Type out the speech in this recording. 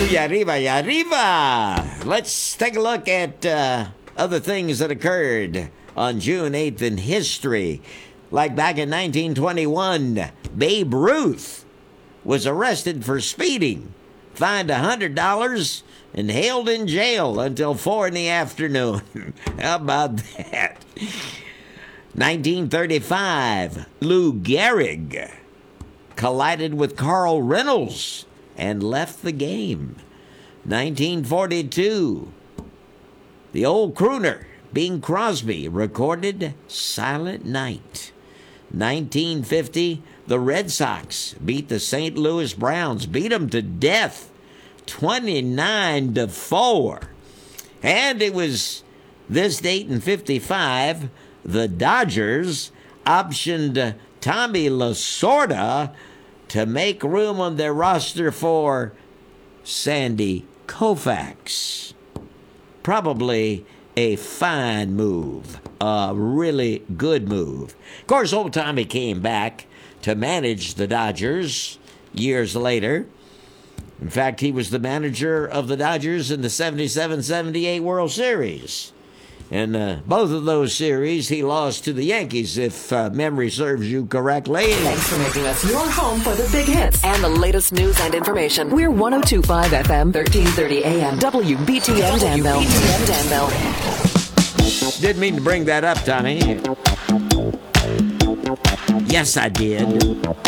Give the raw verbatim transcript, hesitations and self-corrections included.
y arriba, y arriba. Let's take a look at uh, other things that occurred on June eighth in history. Like back in nineteen twenty-one, Babe Ruth was arrested for speeding, fined one hundred dollars, and held in jail until four in the afternoon. How about that? nineteen thirty-five, Lou Gehrig collided with Carl Reynolds and left the game. nineteen forty-two, the old crooner Bing Crosby recorded Silent Night. nineteen fifty, the Red Sox beat the Saint Louis Browns, beat them to death, twenty-nine to four. And it was this date in fifty-five, the Dodgers optioned Tommy Lasorda to make room on their roster for Sandy Koufax. Probably a fine move, a really good move. Of course, old Tommy came back to manage the Dodgers years later. In fact, he was the manager of the Dodgers in the seventy-seven seventy-eight World Series. In uh, both of those series, he lost to the Yankees, if uh, memory serves you correctly. Thanks for making us your home for the big hits and the latest news and information. We're one oh two point five F M, thirteen thirty A M, W B T M Danville. W B T M Danville. Didn't mean to bring that up, Tommy. Yes, I did.